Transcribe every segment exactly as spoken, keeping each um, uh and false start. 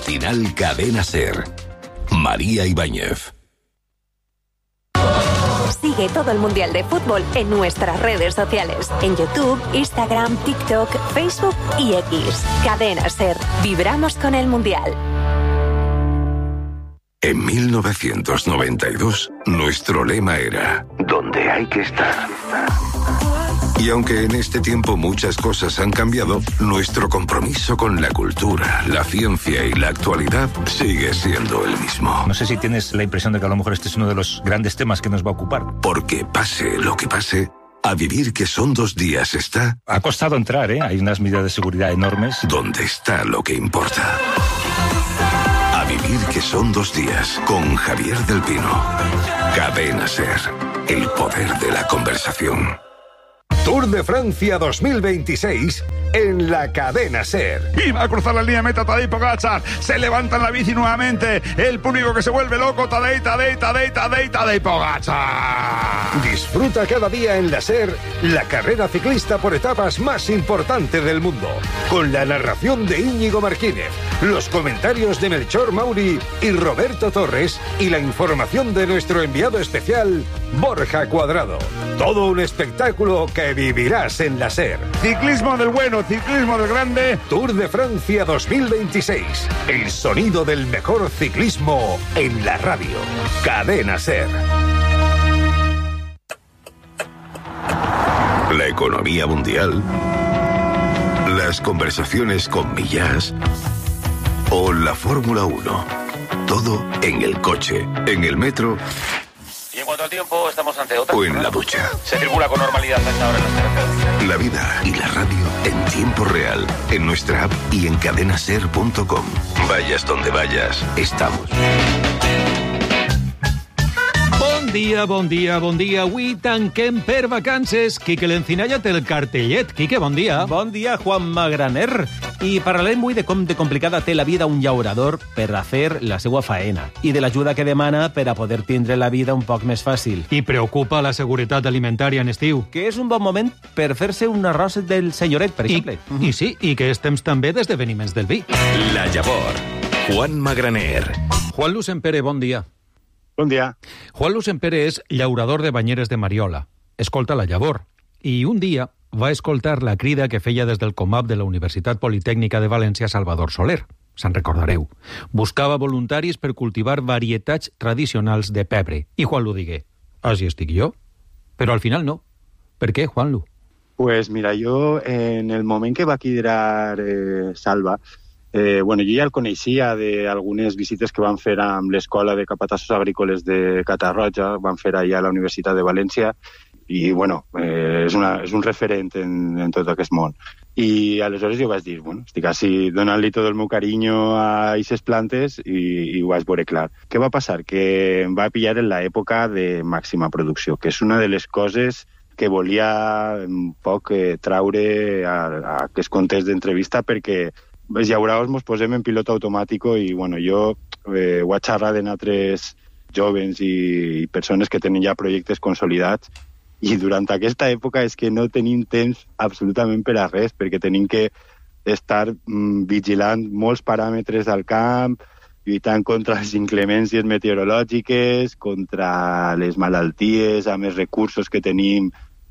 Matinal Cadena SER. María Ibáñez. Sigue todo el Mundial de Fútbol en nuestras redes sociales. En YouTube, Instagram, TikTok, Facebook y X. Cadena SER. Vibramos con el Mundial. En mil novecientos noventa y dos, nuestro lema era «Donde hay que estar». Y aunque en este tiempo muchas cosas han cambiado, nuestro compromiso con la cultura, la ciencia y la actualidad sigue siendo el mismo. No sé si tienes la impresión de que a lo mejor este es uno de los grandes temas que nos va a ocupar. Porque pase lo que pase, a vivir que son dos días está... Ha costado entrar, ¿eh? Hay unas medidas de seguridad enormes. Donde está lo que importa. A vivir que son dos días, con Javier del Pino. Cadena SER, el poder de la conversación. Tour de Francia dos mil veintiséis en la Cadena SER. Y va a cruzar la línea meta Tadej Pogačar. Se levanta en la bici nuevamente. El público que se vuelve loco. Tadej, Tadej, Tadej, Tadej, Tadej Pogačar. Disfruta cada día en la SER la carrera ciclista por etapas más importante del mundo. Con la narración de Íñigo Martínez, los comentarios de Melchor Mauri y Roberto Torres y la información de nuestro enviado especial, Borja Cuadrado. Todo un espectáculo que vivirás en la SER. Ciclismo del bueno, ciclismo del grande. Tour de Francia dos mil veintiséis. El sonido del mejor ciclismo en la radio. Cadena SER. La economía mundial, las conversaciones con Millás o la Fórmula uno. Todo en el coche, en el metro... Y en cuanto al tiempo, estamos ante otra... o en la ducha. Se circula con normalidad a esta hora en las carreteras. La vida y la radio en tiempo real, en nuestra app y en cadena ser punto com. Vayas donde vayas, estamos. Bon dia, bon dia, bon dia. Avui tanquem per vacances. Quique l'Encinalla té el cartellet. Quique, bon dia. Bon dia, Juan Magraner. I parlarem avui de com de complicada té la vida un llaurador per a fer la seva faena i de l'ajuda que demana per a poder tindre la vida un poc més fàcil. I preocupa la seguretat alimentària en estiu. Que és un bon moment per fer-se un arròs del senyoret, per exemple. I, uh-huh. I sí, i que és temps també d'esdeveniments del vi. La Llavor. Juan Magraner. Juan Lucempere, bon dia. Bon dia. Juan Lucempere és llaurador de Banyeres de Mariola. Escolta la llavor. I un dia va escoltar la crida que feia des del Comap de la Universitat Politècnica de València Salvador Soler. Se'n recordareu. Buscava voluntaris per cultivar varietats tradicionals de pebre. I Juanlu digué, així estic jo. Però al final no. Per què, Juanlu? Pues mira, jo en el moment que va quedar eh, Salva, eh, bueno, jo ja el coneixia d'algunes visites que van fer amb l'Escola de Capatassos Agrícoles de Catarroja, van fer allà a la Universitat de València, i bueno, eh, és, una, és un referent en, en tot aquest món. I aleshores jo vaig dir, bueno, estic així donant-li tot el meu carinyo a aquestes plantes i, i ho vaig veure clar. Què va passar? Que em va pillar en l'època de màxima producció, que és una de les coses que volia un poc eh, traure a, a aquests contes d'entrevista, perquè els llauraors ens posem en pilot automàtic i bueno, jo eh, ho he xerrat en altres jovens i, i persones que tenen ja projectes consolidats. I durant aquesta època és que no tenim temps absolutament per a res, perquè tenim que estar mm, vigilant molts paràmetres al camp, lluitant contra les inclemències meteorològiques, contra les malalties, amb els recursos que tenim,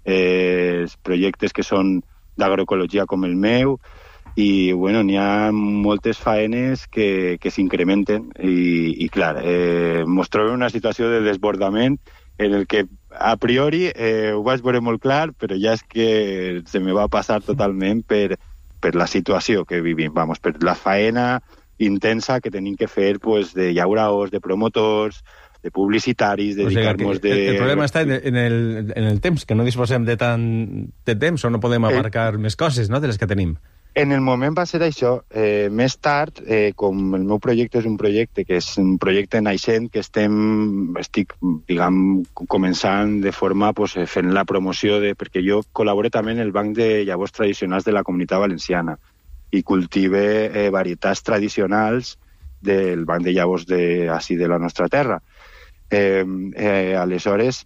eh, els projectes que són d'agroecologia com el meu, i bueno, n'hi ha moltes faenes que, que s'incrementen i, i clar, eh, mos trobem en una situació de desbordament en el que a priori eh, ho vaig veure molt clar, però ja és que se me va passar totalment per, per la situació que vivim, vamos, per la faena intensa que tenim que fer pues, de llauraors, de promotors, de publicitaris, dedicar-nos o sigui, de... El, el problema està en el, en el temps, que no disposem de tant de temps o no podem abarcar el... més coses, no?, de les que tenim. En el moment va ser això. Eh, més tard, eh, com el meu projecte és un projecte que és un projecte naixent, que estem, estic, diguem, començant de forma, pues, fent la promoció, de, perquè jo col·laboro també en el Banc de Llavors Tradicionals de la Comunitat Valenciana i cultive eh, varietats tradicionals del Banc de Llavors de, així de la nostra terra. Eh, eh, aleshores,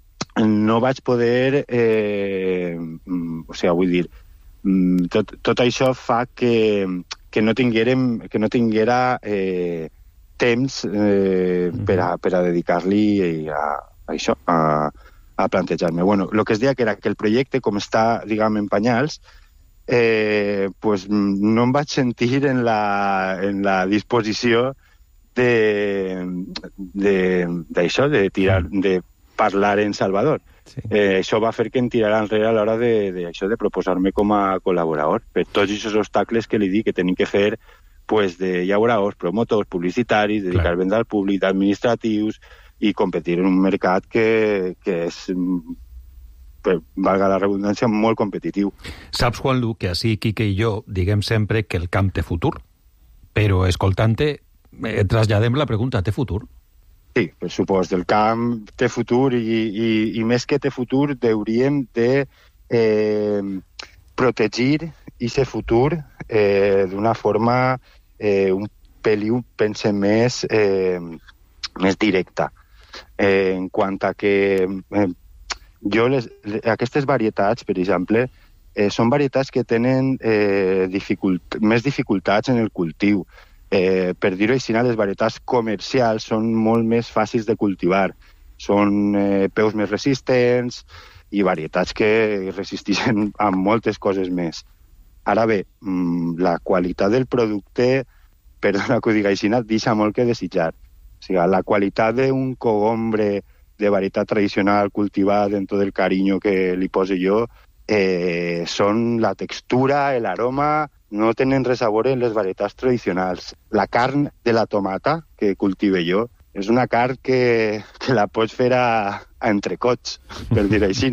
no vaig poder, eh, o sigui, vull dir, Tot, tot això fa que, que no tinguérem, que no tinguera eh, temps eh, per, a, per a dedicar-li a, a això, a, a plantejar-me. Bueno, el que es deia que era que el projecte, com està, diguem, en panyals, eh, pues no em vaig sentir en la, en la disposició de d'això, de, de, tirar, de parlar en Salvador. Sí. Eh, això va fer que em tirara enrere a l'hora de, de, això, de proposar-me com a col·laborador per tots aquests obstacles que li dic que tenim que fer, pues, de llauradors, promotors, publicitaris, dedicar Clar. venda al públic, administratius i competir en un mercat que, que és, per, valga la redundància, molt competitiu. Saps, Juanlu, que així Quique i jo diguem sempre que el camp té futur, però escoltant-te eh, traslladem la pregunta, té futur? Sí, per supost, el camp té futur i, i, i més que té futur hauríem de eh, protegir aquest futur eh, d'una forma eh, un peliu, pense, més, eh, més directa. Eh, en quant a que eh, jo les, aquestes varietats, per exemple, eh, són varietats que tenen eh, dificult, més dificultats en el cultiu. Eh, per dir-ho així, les varietats comercials són molt més fàcils de cultivar. Són eh, peus més resistents i varietats que resisteixen a moltes coses més. Ara bé, mmm, la qualitat del producte, perdona que ho digui així, deixa molt que desitjar. O sigui, la qualitat d'un cogombre de varietat tradicional cultivat amb tot el carinyo que li poso jo, eh, són la textura, l'aroma, no tenen res a veure en les varietats tradicionals. La carn de la tomata que cultive jo és una carn que, que la pots fer a, a entrecots, per dir així.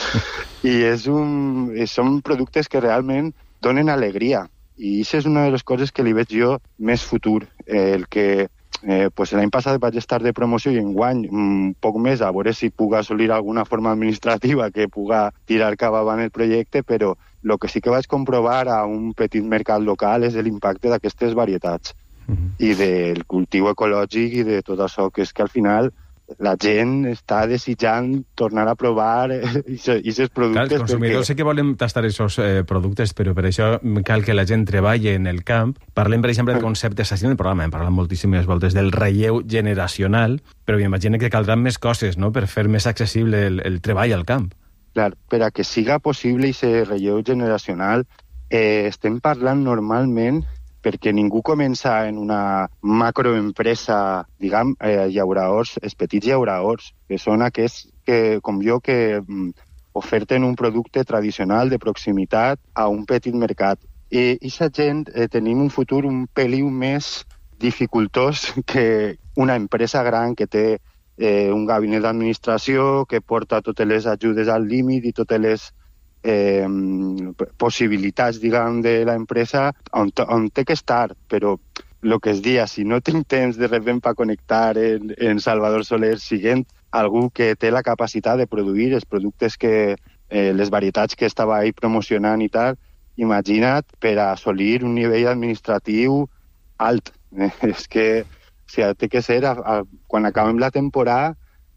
I és un, són productes que realment donen alegria. I això és una de les coses que li veig jo més futur. Eh, el que eh, pues l'any passat vaig estar de promoció i enguany un poc més a veure si puc assolir alguna forma administrativa que puga tirar cap avant el projecte, però el que sí que vaig comprovar a un petit mercat local és l'impacte d'aquestes varietats uh-huh. i del cultiu ecològic i de tot això, que és que al final la gent està desitjant tornar a provar aquests productes. Clar, els consumidors perquè... sí que volen tastar aquests eh, productes, però per això cal que la gent treballi en el camp. Parlem, per exemple, del concepte, s'ha dit en el programa, hem parlat moltíssimes voltes del relleu generacional, però m'imagino que caldran més coses, no?, per fer més accessible el, el treball al camp. Clar, per a que siga possible aquest relleu generacional, eh, estem parlant normalment perquè ningú comença en una macroempresa, diguem, eh, llauradors, els petits llauradors, que són aquests que, com jo, que mm, oferten un producte tradicional de proximitat a un petit mercat. I aquesta gent eh, tenim un futur un peliu més dificultós que una empresa gran que té eh, un gabinet d'administració, que porta totes les ajudes al límit i totes les Eh, possibilitats, diguem, de l'empresa on, on té que estar, però el que es dia, si no tinc temps de repent per connectar en, en Salvador Soler, siguent algú que té la capacitat de produir els productes que, eh, les varietats que estava ahí promocionant i tal, imagina't per assolir un nivell administratiu alt. Eh, és que o sigui, té que ser, a, a, quan acabem la temporada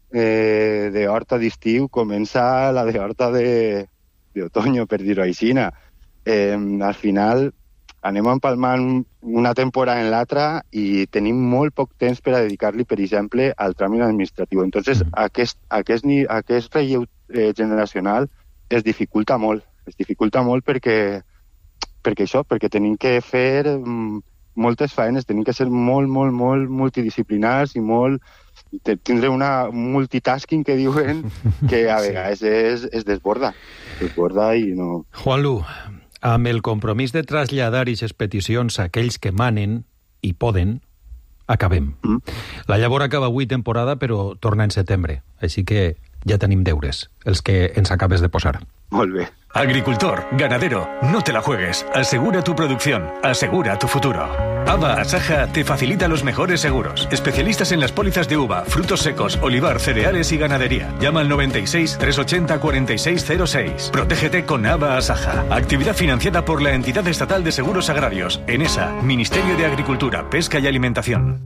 eh, de horta d'estiu, comença la de horta de d'otoño, per dir-ho així. Eh, al final anem empalmant una temporada en l'altra i tenim molt poc temps per a dedicar-li, per exemple, al tràmit administratiu. Entonces, mm. aquest, aquest, aquest relleu eh, generacional es dificulta molt. Es dificulta molt perquè, perquè això, perquè tenim que fer mm, moltes faenes, tenim que ser molt, molt, molt multidisciplinars i molt tindre una multitasking que diuen que a vegades sí. es, es desborda. desborda i no... Juanlu, amb el compromís de traslladar aquestes peticions a aquells que manen i poden, acabem. Mm. La llavor acaba avui temporada, però torna en setembre. Així que ja tenim deures, els que ens acabes de posar. Molt bé. Agricultor, ganadero, no te la juegues. Asegura tu producción, asegura tu futuro. Aba Asaja te facilita los mejores seguros. Especialistas en las pólizas de uva, frutos secos, olivar, cereales y ganadería. Llama al noventa y seis, trescientos ochenta, cuarenta y seis cero seis. Protégete con Aba Asaja. Actividad financiada por la Entidad Estatal de Seguros Agrarios. ENESA, Ministerio de Agricultura, Pesca y Alimentación.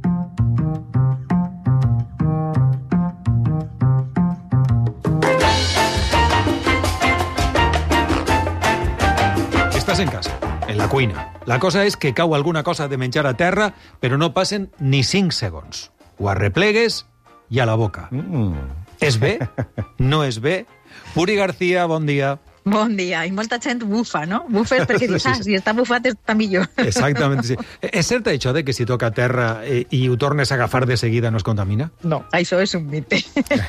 Estàs en casa, en la cuina. La cosa és que cau alguna cosa de menjar a terra, però no passen ni cinc segons. Ho arreplegues i a la boca. Mm. És bé? No és bé? Puri García, bon dia. Bon dia. I molta gent bufa, no? Bufes perquè dius, ah, si està bufat està millor. Exactament, sí. És cert això de que si toca terra i, i ho tornes a agafar de seguida no es contamina? No, això és un mite.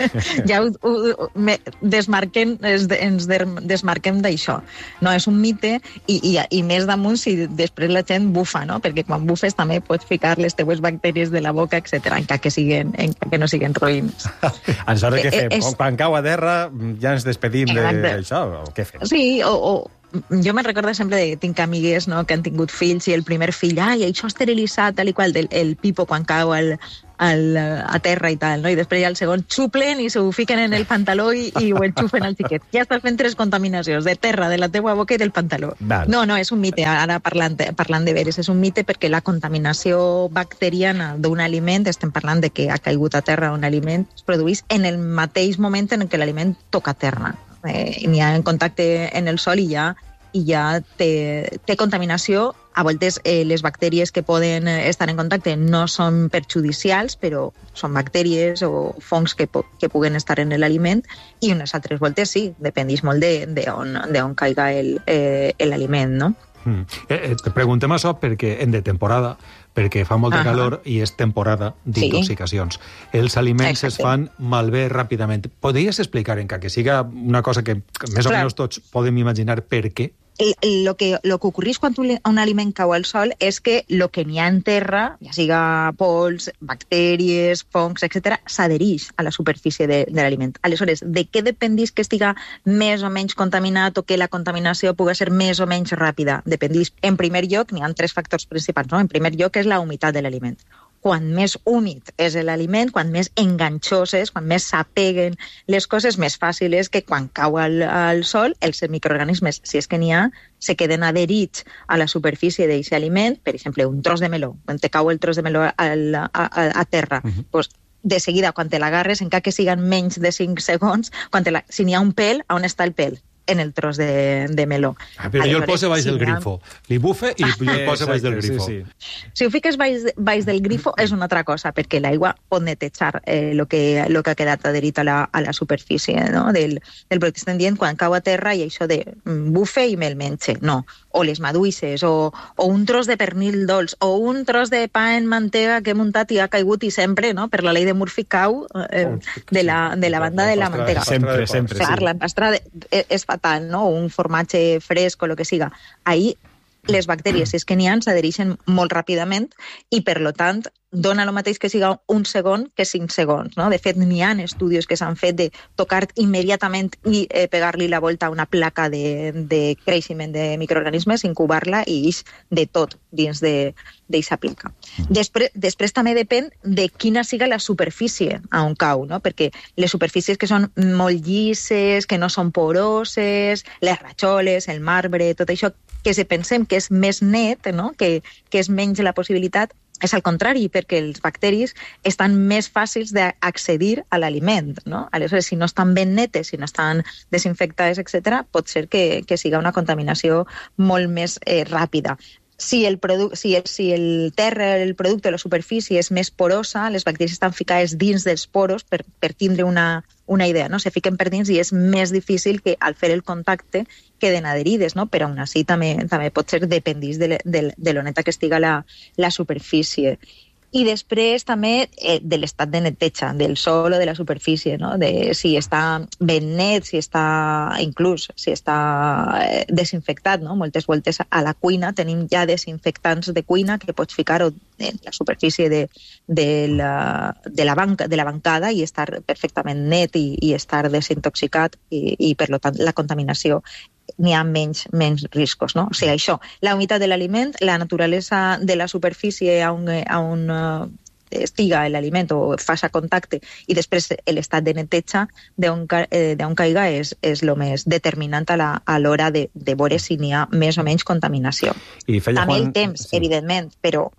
Ja ho, ho, me, desmarquem, es, ens desmarquem d'això. No, és un mite i, i, i més damunt si després la gent bufa, no? Perquè quan bufes també pots ficar les teues bactèries de la boca, etcètera, encara que, siguen, encara que no siguen roïns. Aleshores, què fem? És... Quan cau a terra ja ens despedim d'això? O què fem? Sí, o, o jo me'n recordo sempre de tinc amigues, no, que han tingut fills i el primer fill, ai, això esterilitzat, tal i qual, del, el pipo quan cau al, al, a terra i tal, no? I després ja el segon xuplen i s'ho fiquen en el pantaló i, i ho enxufen al xiquet. Ja estàs fent tres contaminacions, de terra, de la teua boca i del pantaló. Val. No, no, és un mite, ara parlant, parlant de veres, és un mite perquè la contaminació bacteriana d'un aliment, estem parlant de que ha caigut a terra un aliment, es produeix en el mateix moment en què l'aliment toca terra. Eh, n'hi ha en contacte en el sol i ja, i ja té, té contaminació. A voltes eh, les bactèries que poden estar en contacte no són perjudicials, però són bactèries o fongs que, que puguen estar en l'aliment, i unes altres voltes sí, dependeix molt d'on de, de on caiga l'aliment, no? Mm. Eh, eh, te preguntem això perquè en de temporada, perquè fa molta uh-huh. calor i és temporada d'intoxicacions. Sí. Els aliments Exacte. Es fan malbé ràpidament. Podries explicar, encara que siga una cosa que més o menys tots podem imaginar per què? Lo que, lo que ocorreix quan un aliment cau al sol és que el que n'hi ha en terra, ja siga pols, bactèries, fongs, etcètera, s'adhereix a la superfície de, de l'aliment. Aleshores, de què dependeix que estiga més o menys contaminat o que la contaminació pugui ser més o menys ràpida? Dependeix, en primer lloc, n'hi ha tres factors principals, no? En primer lloc és la humitat de l'aliment. Quan més húmid és l'aliment, quan més enganxós és, quan més s'apeguen les coses, més fàcil és que quan cau al, al sol, els microorganismes, si és que n'hi ha, se queden adherits a la superfície d'aquest aliment. Per exemple, un tros de meló, quan te cau el tros de meló a, a, a, a terra, uh-huh. pues, de seguida, quan te l'agarres, encara que siguen menys de cinc segons, quan te la, si n'hi ha un pèl, on està el pèl? En el tros de, de meló. Ah, però jo el poso baix si del grifo. Li bufe i jo el poso baix del grifo. Sí, sí. Si ho fiques baix, baix del grifo és una altra cosa, perquè l'aigua pot netejar el eh, que, lo que ha quedat adherit a la, a la superfície, no? del, del producte. Estem dient quan cau a terra i això de bufe i me'l menja. No. O les maduixes, o, o un tros de pernil dolç, o un tros de pa en mantega que he muntat i ha caigut i sempre, no? Per la llei de Murphy cau eh, de, la, de la banda de la mantega. Sempre, sempre. Clar, l'empastra és fatal, no? Un formatge fresc o el que siga. Ahí les bactèries, si és que n'hi ha, s'adhereixen molt ràpidament i, per lo tant, dona el mateix que siga un segon que cinc segons. No? De fet, n'hi ha estudis que s'han fet de tocar immediatament i eh, pegar-li la volta a una placa de, de creixement de microorganismes, incubar-la i ix de tot dins d'aquesta placa. Després, després també depèn de quina siga la superfície on cau, no? Perquè les superfícies que són molt llisses, que no són poroses, les ratxoles, el marbre, tot això que si pensem que és més net, no? que, que és menys la possibilitat, és al contrari, perquè els bacteris estan més fàcils d'accedir a l'aliment, no? Aleshores, si no estan ben netes, si no estan desinfectades, etcètera, pot ser que, que siga una contaminació molt més eh, ràpida. Si el, si, el, si el terra, el producte, la superfície és més porosa, les bacteris estan ficades dins dels poros per, per tindre una, una idea, no? Se fiquen per dins i és més difícil que al fer el contacte queden adherides, no? Però aún així també, també pot ser dependís de, de, de lo neta que estiga la, la superfície. I després també eh, de l'estat de neteja, del sòl o de la superfície, no? De si està ben net, si està inclús, si està eh, desinfectat, no? Moltes voltes a la cuina tenim ja desinfectants de cuina que pots ficar en la superfície de, de, la, de, la, banca, de la bancada i estar perfectament net i, i estar desintoxicat i, i per tant la contaminació n'hi ha menys, menys riscos, no? O sigui, això, la humitat de l'aliment, la naturalesa de la superfície on, on uh, estiga l'aliment o faça contacte i després l'estat de neteja d'on eh, caiga és, és el més determinant a, la, a l'hora de, de veure si n'hi ha més o menys contaminació. I feia també Juan... el temps, sí. Evidentment, però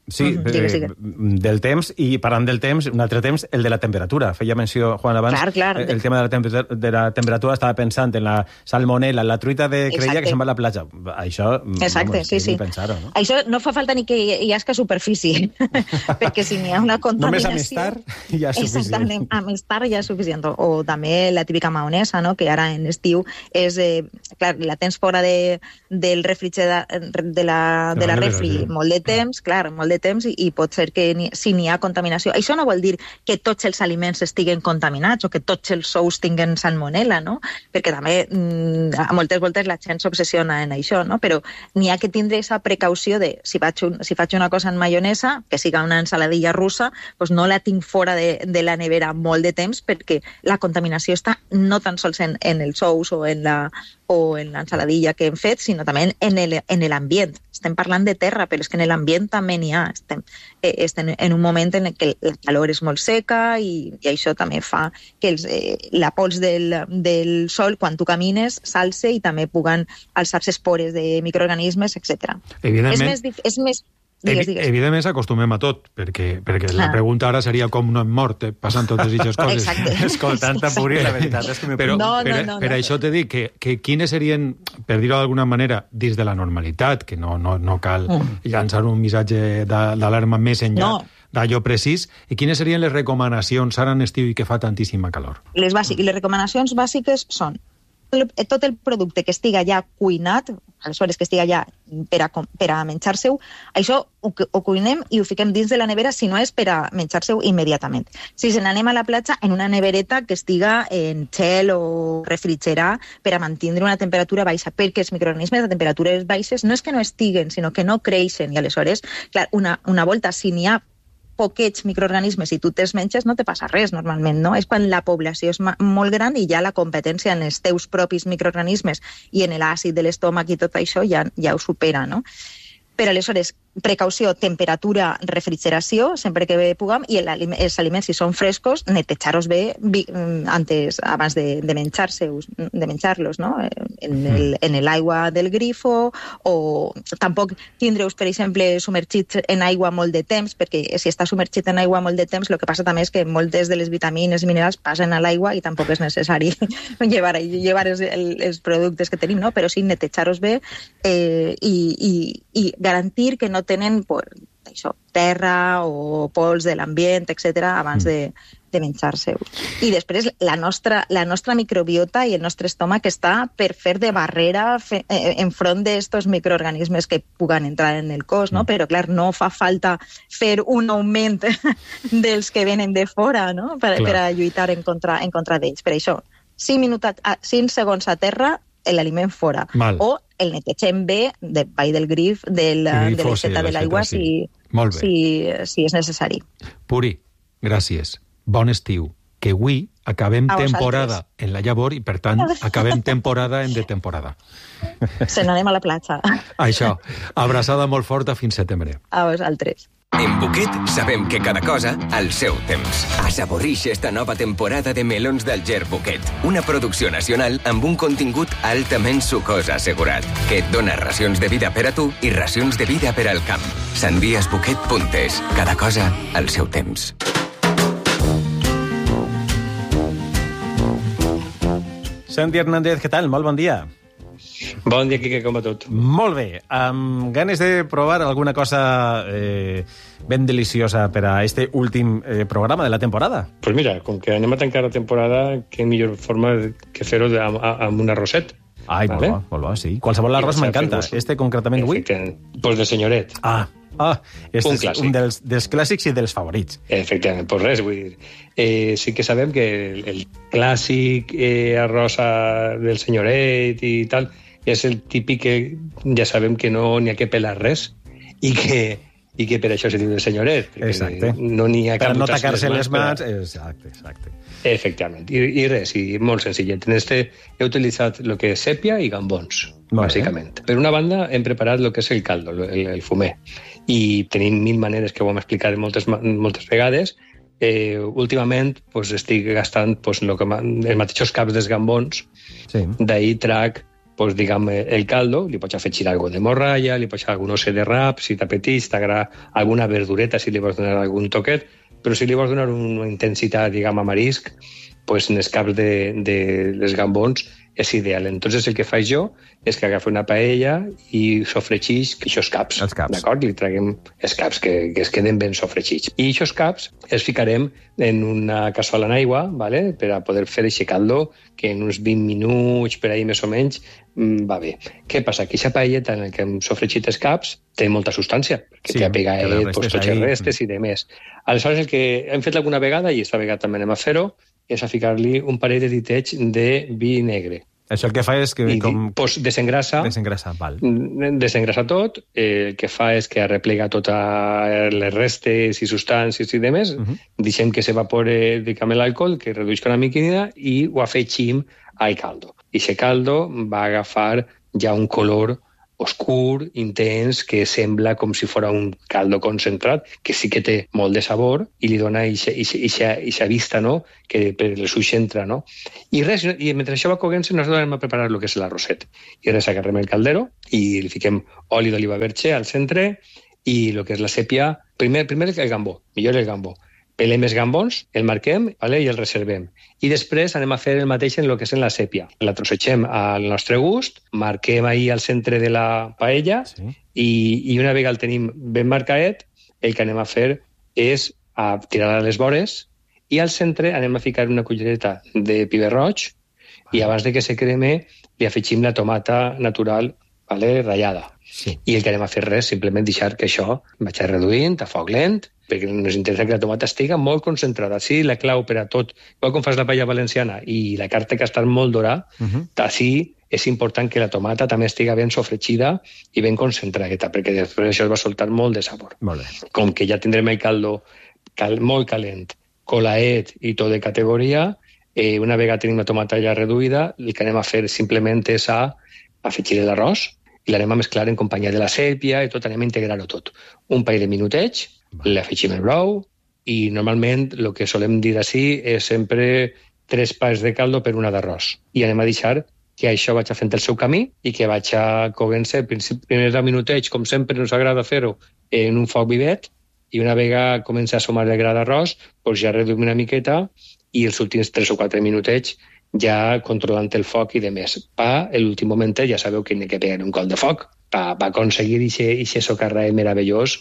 Sí, Mm, digues, digues. eh, del temps, i parlant del temps, un altre temps, el de la temperatura. Feia menció, Juan, abans, Clar, clar. eh, el tema de la, temper de la temperatura, estava pensant en la salmonela, en la truita de creia Exacte. que se'n va a la platja. Això, Exacte, vamos, sí, sí. pensar-ho, no? Això no fa falta ni que hi hagi superfície, perquè si n'hi ha una contaminació... Només a estar ja és suficient. Exactament, a estar ja és suficient. O també la típica maonesa, no?, que ara en estiu és... Eh, clar, la tens fora de, del refrigerador, de la, de la refri molt de temps, clar, molt de temps, i, i pot ser que ni, si n'hi ha contaminació... Això no vol dir que tots els aliments estiguen contaminats o que tots els ous tinguen salmonela, no? Perquè també mm, a moltes voltes la gent s'obsessiona en això, no? Però n'hi ha que tindre aquesta precaució de si faig, un, si faig una cosa en maionesa, que siga una ensaladilla russa, doncs no la tinc fora de, de la nevera molt de temps perquè la contaminació està no tan sols en, en els ous o en la o en l'ensaladilla que hem fet, sinó també en el, en l'ambient. Estem parlant de terra, però és que en l'ambient també n'hi ha. Estem, eh, estem en un moment en què la calor és molt seca i, i això també fa que els, eh, la pols del, del sol, quan tu camines, s'alce i també puguen alçar-se espores de microorganismes, etcètera. Evidentment, és més, és més Digues, digues. Evidentment s'acostumem a tot, perquè, perquè la Ah. pregunta ara seria com no hem mort, eh, passant totes aquestes coses. Exacte. Escoltant a Puri, la veritat és que m'he Però No, no, per, no, per no. això t'he dit que, que quines serien, per dir-ho d'alguna manera, dins de la normalitat, que no, no, no cal Mm. llançar un missatge d'a- d'alarma més enllà No. d'allò precís, i quines serien les recomanacions ara en estiu i que fa tantíssima calor? Les, bàsic, les recomanacions bàsiques són tot el producte que estiga ja cuinat, aleshores que estiga ja per a, com- per a menjar-se-ho, això ho, cu- ho cuinem i ho fiquem dins de la nevera si no és per a menjar-se-ho immediatament. Si se n'anem a la platja, en una nevereta que estiga en gel o refrigerar per a mantenir una temperatura baixa, perquè els microorganismes a temperatures baixes no és que no estiguen, sinó que no creixen, i aleshores, clar, una, una volta, si n'hi ha poquets microorganismes i tu te'ls menges, no te passa res normalment, no? És quan la població és ma- molt gran i ja la competència en els teus propis microorganismes i en l'àcid de l'estómac i tot això ja, ja ho supera, no? Però aleshores, precaució, temperatura, refrigeració, sempre que puguem, i el, aliment- els aliments, si són frescos, netejar-los bé vi- antes, abans de, de menjar-los, de menjar-los, no? En el- en l'aigua del grifo, o tampoc tindre-us, per exemple, submergits en aigua molt de temps, perquè si està submergit en aigua molt de temps, el que passa també és que moltes de les vitamines i minerals passen a l'aigua i tampoc és necessari llevar, llevar els, els productes que tenim, no? Però sí netejar-los bé eh, i, i, i garantir que no tenen pues, això, terra o pols de l'ambient, etcètera, abans de, de menjar-se. I després la nostra, la nostra microbiota i el nostre estómac està per fer de barrera fe, eh, enfront d'estos microorganismes que puguen entrar en el cos, no? Però, clar, no fa falta fer un augment dels que venen de fora, no? Per, per a lluitar en contra, en contra d'ells. Per això, cinc, minuts a, cinc segons a terra, l'aliment fora. Mal. O el netegem bé de baix del grif, del, Grifo, de l'aixeta sí, de l'aigua, l'aixeta, si, sí. Molt bé. si, si és necessari. Puri, gràcies. Bon estiu. Que avui acabem A vosaltres. temporada en la llavor i, per tant, acabem temporada en de temporada. Se n'anem a la platja. Això. Abraçada molt forta fins setembre. A vosaltres. En Buquet sabem que cada cosa al seu temps. Assaborix esta nova temporada de melons d'Alger Buquet, una producció nacional amb un contingut altament sucós assegurat, que et dona racions de vida per a tu i racions de vida per al camp. Sandvies Buquet Puntes. Cada cosa al seu temps. Santi Hernández, què tal? Molt bon dia. Bon dia, Quique, com va tot? Molt bé. Amb ganes de provar alguna cosa eh, ben deliciosa per a este últim eh, programa de la temporada? Pues mira, com que anem a tancar la temporada, què millor forma que fer-ho de- amb, amb un arrosset. Ai, Vale. molt bo, molt bo, sí. Qualsevol arròs m'encanta. Este concretament avui? Pues de senyoret. Ah, ah este Un és clàssic. un dels, dels clàssics i dels favorits. Efectivament, pues res, vull dir, eh, sí que sabem que el, el clàssic eh, arròs a- del senyoret i tal, és el típic que ja sabem que no n'hi ha que pelar res i que, i que per això se diu de senyoret, perquè Exacte. no n'hi ha Per que a no embrutar-se tacar-se les per a- mans. Exacte, exacte. Efectivament, I, i res, i molt senzillet. En este he utilitzat el que és sèpia i gambons, Molt bàsicament. Per una banda, hem preparat el que és el caldo, el, el fumer, i tenim mil maneres que ho hem explicat moltes, ma- moltes vegades. Eh, últimament pues, estic gastant pues, lo que, ma- els mateixos caps dels gambons, sí. d'ahir trac pues, diguem, el caldo, li pots afegir algo de morralla, li pots algun osse de rap, si t'apeteix, t'agrada alguna verdureta, si li vols donar algun toquet, però si li vols donar una intensitat, diguem, a marisc, pues, en els caps de, de les gambons és ideal. Entonces el que faig jo és que agafo una paella i sofregeix aquests caps. Els caps. D'acord? Li traguem els caps que, que es queden ben sofregits. I aquests caps els ficarem en una cassola en aigua, ¿vale? Per a poder fer aquest caldo, que en uns vint minuts, per ahí més o menys, va bé. Què passa? Que aquesta paelleta en què hem sofregit els caps té molta substància, perquè sí, té apegat pues, tots els restes i demés. Aleshores, el que hem fet alguna vegada, i esta vegada també anem a fer-ho, és a ficar-li un parell de ditets de vi negre. Això el que fa és que... I com... pues, desengrassa, desengrassa, val. desengrassa tot, eh, el que fa és que arreplega totes les restes i substàncies i demés, uh -huh. deixem que s'evapore l'alcohol, que reduïsca una miquina, i ho afegim al caldo. I aquest caldo va agafar ja un color oscur, intens, que sembla com si fos un caldo concentrat, que sí que té molt de sabor i li dona aquesta vista, no?, que per els ulls entra, no? I res, i mentre això va coguent-se, nosaltres anem a preparar el que és l'arrosset. I res, agarrem el caldero i li fiquem oli d'oliva verge al centre i el que és la sèpia, primer, primer el gambó, millor el gambó. Pelem els gambons, el marquem, vale, i el reservem. I després anem a fer el mateix en el que és en la sèpia. La trossegem al nostre gust, marquem ahí al centre de la paella, sí. i, i una vegada el tenim ben marcaet, el que anem a fer és a tirar a les vores i al centre anem a ficar una cullereta de piber roig i abans de que se creme li afegim la tomata natural, vale, ratllada. Sí. I el que anem a fer res, simplement deixar que això vagi reduint a foc lent, perquè ens interessa que la tomata estigui molt concentrada. Sí, la clau per a tot, igual com fas la paella valenciana i la carta que està molt dorada, uh -huh. així és important que la tomata també estigui ben sofregida i ben concentradeta, perquè després això es va soltar molt de sabor. Molt bé. Com que ja tindrem el caldo cal, molt calent, colaet i tot de categoria, eh, una vegada tenim la tomata ja reduïda, el que anem a fer simplement és a afegir l'arròs i l'anem a mesclar en companyia de la sèpia i tot, anem a integrar-ho tot. Un parell de minutets, le afegim el brou i normalment el que solem dir així és sempre tres pals de caldo per una d'arròs. I anem a deixar que això vaig fent el seu camí i que vaig a coguent-se els primers deu minutets, com sempre ens agrada fer-ho, en un foc vivet, i una vegada comença a sumar el gra d'arròs, doncs ja reduïm una miqueta i els últims tres o quatre minutets ja controlant el foc i de més. Pa, l'últim momentet, ja sabeu que n'hi ha que pegar un col de foc, va aconseguir aquest socarrae meravellós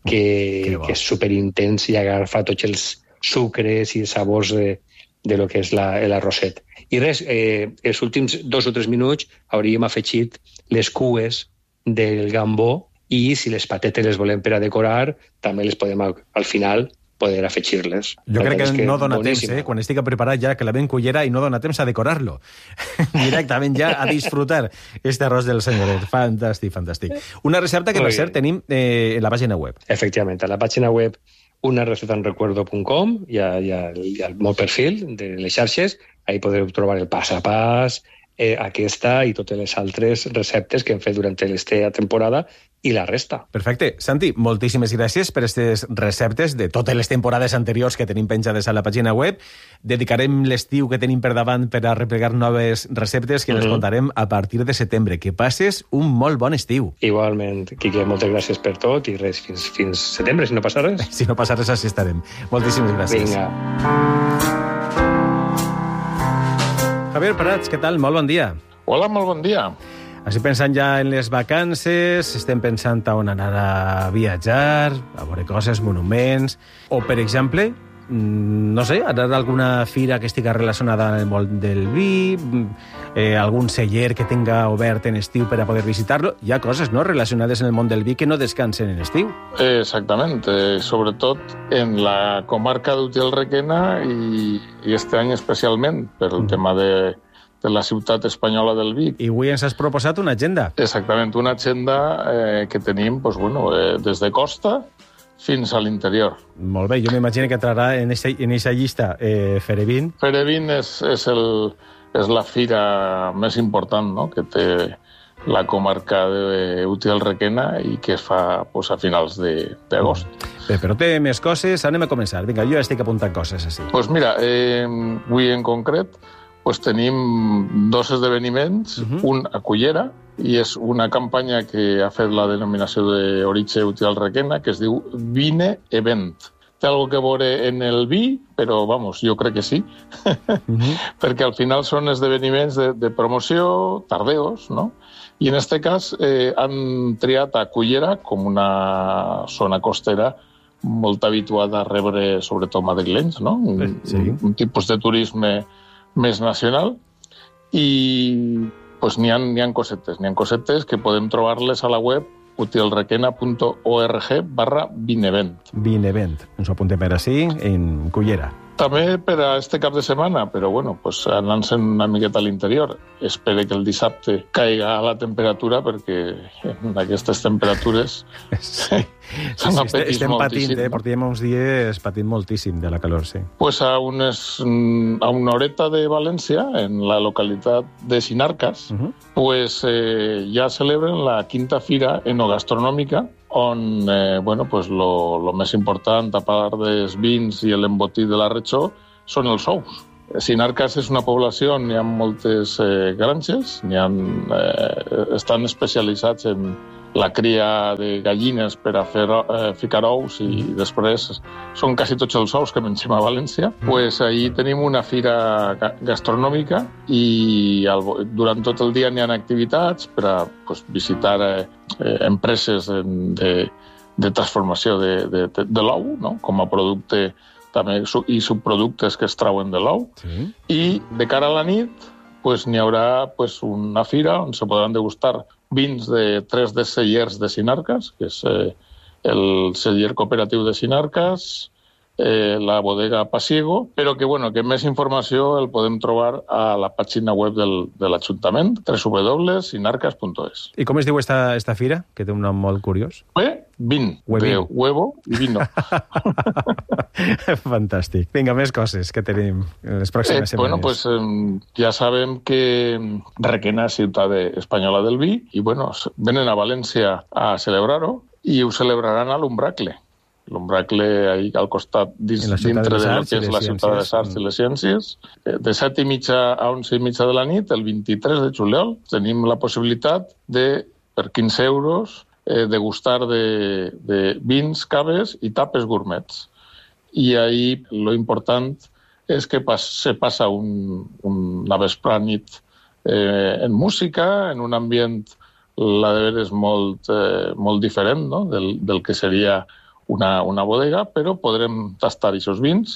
que, que és superintens i agafa tots els sucres i els sabors de, de lo que és l'arrosset. I res, eh, els últims dos o tres minuts hauríem afegit les cues del gambó i si les patetes les volem per a decorar, també les podem al, al final poder afegir-les. Jo crec que, que no dona boníssim. temps, eh? Quan estic preparat ja que la ben cullera i no dona temps a decorar-lo. Directament ja a disfrutar este arròs del senyoret. Fantàstic, fantàstic. Una recepta que, per cert, tenim eh, en la pàgina web. Efectivament, a la pàgina web una receta en recuerdo punt com hi ha, hi ha, hi ha el meu perfil de les xarxes, ahí podreu trobar el pas a pas, eh, aquesta i totes les altres receptes que hem fet durant aquesta temporada i la resta. Perfecte. Santi, moltíssimes gràcies per aquestes receptes de totes les temporades anteriors que tenim penjades a la pàgina web. Dedicarem l'estiu que tenim per davant per a replegar noves receptes que mm-hmm. les contarem a partir de setembre. Que passes un molt bon estiu. Igualment, Quique, moltes gràcies per tot i res, fins, fins setembre, si no passa res. Si no passa res, així estarem. Moltíssimes gràcies. Vinga. Javier Prats, què tal? Molt bon dia. Hola, molt bon dia. Estic pensant ja en les vacances, estem pensant a on anar a viatjar, a veure coses, monuments, o, per exemple, no sé, anar a alguna fira que estigui relacionada amb el món del vi, eh, algun celler que tenga obert en estiu per a poder visitar-lo. Hi ha coses, no?, relacionades en el món del vi que no descansen en estiu. Exactament, eh, sobretot en la comarca d'Utiel-Requena i, i este any especialment, per el mm. tema de... de la ciutat espanyola del vi. I avui ens has proposat una agenda. Exactament, una agenda eh, que tenim pues, bueno, eh, des de costa fins a l'interior. Molt bé, jo m'imagino que entrarà en aquesta llista eh, Ferevin. Ferevin és, és, el, és la fira més important, no?, que té la comarca d'Utiel-Requena i que es fa pues, a finals d'agost. Bé, però té més coses. Anem a començar. Vinga, jo estic apuntant coses així. Doncs pues mira, eh, avui en concret pues tenim dos esdeveniments, uh-huh. un a Cullera, i és una campanya que ha fet la denominació d'origen Utiel Requena, que es diu Vine Event. Té alguna que veure en el vi, però, vamos, jo crec que sí, uh-huh. perquè al final són esdeveniments de, de promoció, tardeos, no? I en aquest cas eh, han triat a Cullera com una zona costera molt habituada a rebre, sobretot madrilenys, no? Un, sí. un, un tipus de turisme més nacional, i pues, n'hi ha, n'hi ha cosetes, n'hi ha cosetes que podem trobar-les a la web utielrequena.org barra Vinevent. Vinevent, ens ho apuntem per així, en Cullera. També per a este cap de setmana, però bueno, pues, anant-se'n una miqueta a l'interior. Espero que el dissabte caiga la temperatura, perquè en aquestes temperatures sí. Sí, sí, estem patint, eh? Portem uns dies patint moltíssim de la calor, sí. Pues a, unes, a una horeta de València, en la localitat de Sinarcas, uh-huh. pues, eh, ja celebren la quinta fira enogastronòmica, on eh, bueno, pues lo, lo més important, a part dels vins i l'embotit de la Retxó, són els ous. Sinarcas és una població on hi ha moltes eh, granges, n'hi ha, eh, estan especialitzats en la cria de gallines per a fer, eh, ficar ous, i després són quasi tots els ous que mengem a València. Pues ahí tenim una fira gastronòmica i al, durant tot el dia n'hi ha activitats per a pues, visitar eh, eh, empreses de, de transformació de, de, de, de l'ou, no? Com a producte també, i subproductes que es trauen de l'ou. Sí. I de cara a la nit pues, n'hi haurà pues, una fira on se podran degustar vins de tres dels cellers de Sinarcas, que és eh, el celler cooperatiu de Sinarcas, eh, la bodega Pasiego, però que, bueno, que més informació el podem trobar a la pàgina web del, de l'Ajuntament, w w w punt sinarcas punt es. I com es diu esta, esta fira, que té un nom molt curiós? Hue, vin, de huevo i vino. Fantàstic. Vinga, més coses que tenim en les pròximes eh, setmanes. Bueno, pues eh, ja sabem que Requena és ciutat espanyola del vi i, bueno, venen a València a celebrar-ho i ho celebraran a l'Umbracle. L'Umbracle ahí al costat, dins, dintre de lo que és la ciutat de les Arts i les Ciències. De set i mitja a onze i mitja de la nit, el vint-i-tres de juliol, tenim la possibilitat de, per quinze euros, eh, degustar de, de vins, caves i tapes gourmets. I ahí lo important és que pas, se passa un, una vesprà nit eh, en música, en un ambient, la de veres, molt, eh, molt diferent, no? del, del que seria una, una bodega, però podrem tastar aquests vins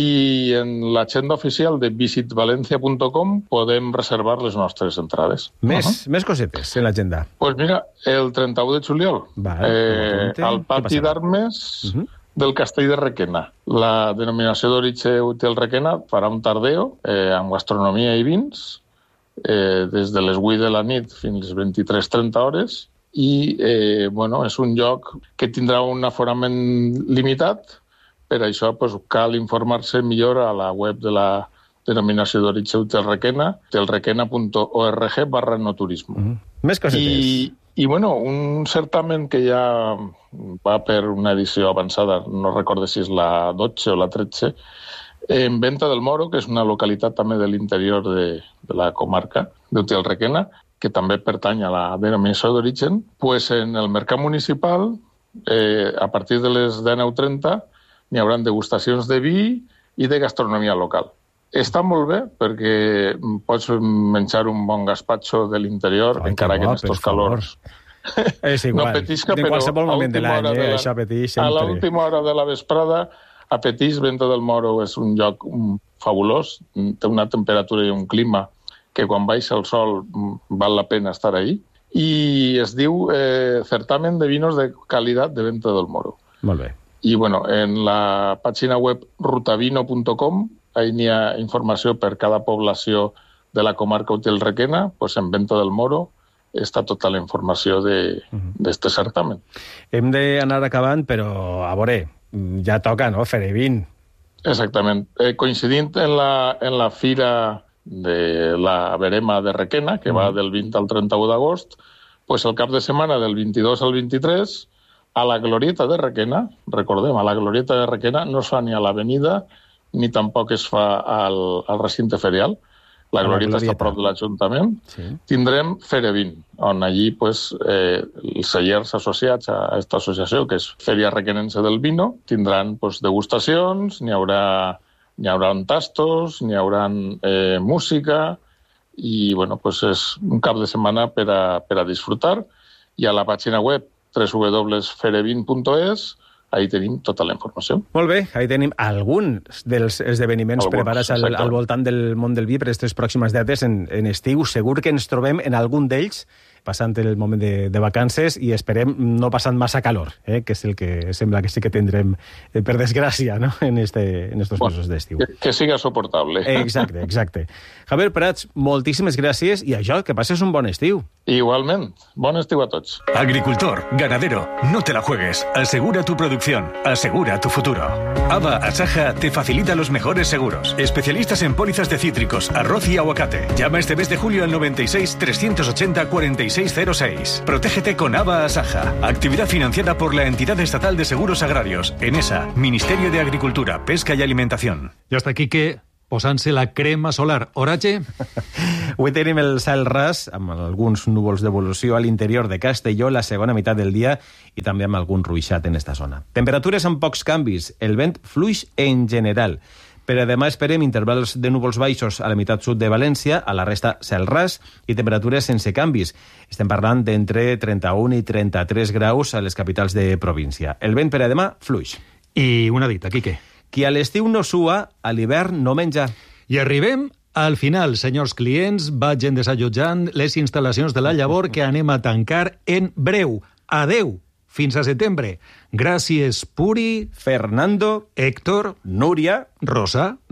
i en l'agenda oficial de visit valencia punt com podem reservar les nostres entrades. Més, uh-huh. més cosetes en l'agenda. Pues mira, el trenta-u de juliol, vale, eh, al pati d'armes uh-huh. del Castell de Requena. La denominació d'origen Utiel Requena farà un tardeo eh, amb gastronomia i vins eh, des de les vuit de la nit fins a les vint-i-tres trenta hores i eh, bueno, és un lloc que tindrà un aforament limitat. Per això pues, cal informar-se millor a la web de la denominació d'origen Utiel Requena, utielrequena punt org barra enoturisme. Mm-hmm. Més cosetes. I, I, bueno, un certamen que ja va per una edició avançada, no recordo si és la dotze o la tretze, en Venta del Moro, que és una localitat també de l'interior de, de la comarca d'Utiel Requena, que també pertany a la denominació d'origen, pues en el mercat municipal, eh, a partir de les dinou trenta, n'hi haurà degustacions de vi i de gastronomia local. Està molt bé perquè pots menjar un bon gaspatxo de l'interior, ai, encara que, bo, que en estos calors. És igual, no petisca, de qualsevol moment de l'any, eh, la, això petix sempre. A l'última hora de la vesprada, a Petix, Venta del Moro és un lloc fabulós, té una temperatura i un clima que quan baixa el sol val la pena estar ahí, i es diu eh, Certamen de Vinos de Calidad de Venta del Moro. Molt bé. I bueno, en la pàgina web rutavino punt com ahí n'hi ha informació per cada població de la comarca Utiel Requena, pues en Venta del Moro està tota la informació d'aquest uh-huh. certamen. Hem d'anar acabant, però a veure, ja toca, no?, fer vin. Exactament. Eh, coincidint en la, en la fira de la Verema de Requena, que uh-huh. va del vint al trenta-u d'agost, pues el cap de setmana del vint-i-dos al vint-i-tres, a la Glorieta de Requena, recordem, a la Glorieta de Requena no es fa ni a l'avenida ni tampoc es fa al, al recinte ferial. la Glorieta està a prop de l'Ajuntament, sí. Tindrem Ferevin, on allí pues, eh, els cellers associats a aquesta associació, que és Feria Requenense del Vino, tindran pues, degustacions, n'hi haurà, n'hi haurà tastos, n'hi haurà eh, música, i bueno, pues és un cap de setmana per a, per a disfrutar. I a la pàgina web doble u doble u doble u punt ferevin punt es ahí tenim tota la informació. Molt bé, ahí tenim alguns dels esdeveniments alguns, preparats al, al voltant del món del vi per aquestes pròximes dates en, en estiu. Segur que ens trobem en algun d'ells passant el moment de, de vacances i esperem no passant massa calor, eh, que és el que sembla que sí que tindrem, eh, per desgràcia, no? en, este, en estos bueno, mesos d'estiu. Que, que siga soportable. Exacte, exacte. Javier Prats, moltíssimes gràcies i això, que passes un bon estiu. Igualment. Bon estiu a tots. Agricultor, ganadero, no te la juegues. Asegura tu producción. Asegura tu futuro. Ava Asaja te facilita los mejores seguros. Especialistas en pólizas de cítricos, arroz y aguacate. Llama este mes de julio al noventa y seis, trescientos ochenta, cuarenta y seis cero seis. Protégete con Ava Asaja. Actividad financiada por la Entidad Estatal de Seguros Agrarios. ENESA, Ministerio de Agricultura, Pesca y Alimentación. I hasta aquí que posant-se la crema solar. Oratge? Avui tenim el cel ras, amb alguns núvols d'evolució a l'interior de Castelló la segona meitat del dia i també amb algun ruixat en esta zona. Temperatures amb pocs canvis, el vent fluix en general. Per a demà esperem intervals de núvols baixos a la meitat sud de València, a la resta cel ras i temperatures sense canvis. Estem parlant d'entre trenta-un i trenta-tres graus a les capitals de província. El vent per a demà fluix. I una dita, Quique. Qui a l'estiu no sua, a l'hivern no menja. I arribem al final, senyors clients, vagin desallotjant les instal·lacions de la llavor que anem a tancar en breu. Adeu, fins a setembre. Gràcies, Puri, Fernando, Héctor, Núria, Rosa,